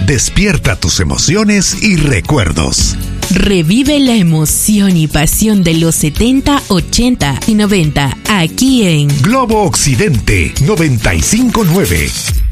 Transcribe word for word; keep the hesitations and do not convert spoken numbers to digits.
Despierta tus emociones y recuerdos. Revive la emoción y pasión de los setenta, ochenta y noventa aquí en Globo Occidente noventa y cinco punto nueve.